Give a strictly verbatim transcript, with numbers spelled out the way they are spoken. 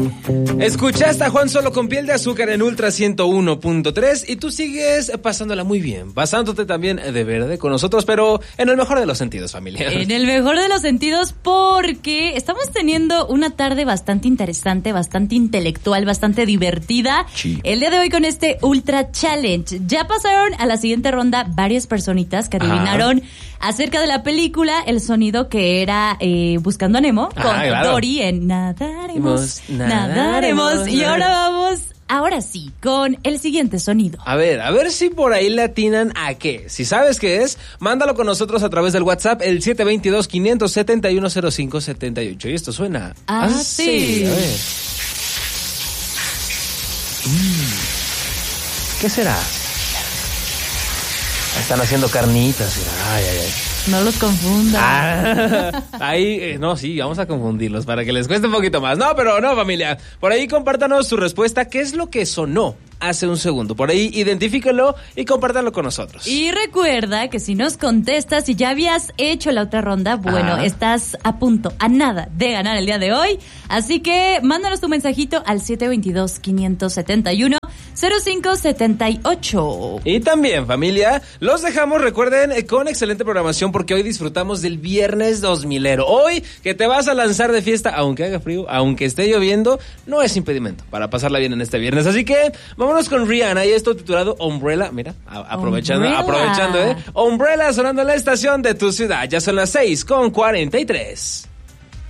Escuchaste a Juan Solo con Piel de Azúcar en Ultra ciento uno punto tres y tú sigues pasándola muy bien, pasándote también de verde con nosotros, pero en el mejor de los sentidos, familia. En el mejor de los sentidos, porque estamos teniendo una tarde bastante interesante, bastante intelectual, bastante divertida. Sí. El día de hoy con este Ultra Challenge. Ya pasaron a la siguiente ronda varias personitas que adivinaron Ajá. acerca de la película el sonido que era eh, Buscando a Nemo con Ajá, claro. Dory en Nadaremos. Nadaremos. Nadaremos. Y ahora vamos, ahora sí, con el siguiente sonido. A ver, a ver si por ahí le atinan a qué. Si sabes qué es, mándalo con nosotros a través del WhatsApp, el siete dos dos, cinco siete uno, cero cinco siete ocho. Y esto suena ah, así. Sí. A ver. Mm. ¿Qué será? Están haciendo carnitas. Ay, ay, ay. No los confundan. Ah, ahí, eh, no, sí, vamos a confundirlos para que les cueste un poquito más. No, pero no, familia. Por ahí compártanos su respuesta. ¿Qué es lo que sonó hace un segundo? Por ahí identifíquenlo y compártanlo con nosotros. Y recuerda que si nos contestas y ya habías hecho la otra ronda, bueno, Ajá. estás a punto, a nada de ganar el día de hoy. Así que mándanos tu mensajito al siete dos dos, cinco siete uno, cero cinco siete ocho. Y también, familia, los dejamos, recuerden, con excelente programación porque hoy disfrutamos del viernes dos milero. Hoy que te vas a lanzar de fiesta, aunque haga frío, aunque esté lloviendo, no es impedimento para pasarla bien en este viernes. Así que vámonos con Rihanna y esto titulado Umbrella. Mira, a- aprovechando, Umbrella. aprovechando, ¿eh? Umbrella sonando en la estación de tu ciudad. Ya son las seis con cuarenta y tres.